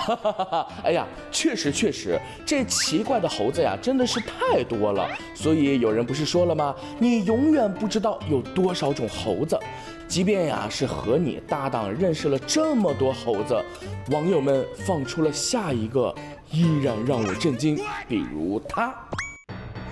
哈哈哈！哎呀，确实，这奇怪的猴子呀，真的是太多了。所以有人不是说了吗？你永远不知道有多少种猴子。即便呀是和你搭档认识了这么多猴子，网友们放出了下一个，依然让我震惊。比如他。